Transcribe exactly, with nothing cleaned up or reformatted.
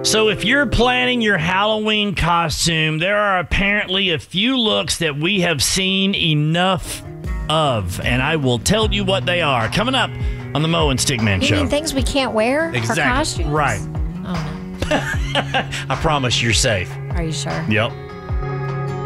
So if you're planning your Halloween costume, there are apparently a few looks that we have seen enough of, and I will tell you what they are. Coming up on the Mo and Stickman You Show. mean things we can't wear Exactly. for costumes? Right. Oh, no. I promise you're safe. Are you sure? Yep.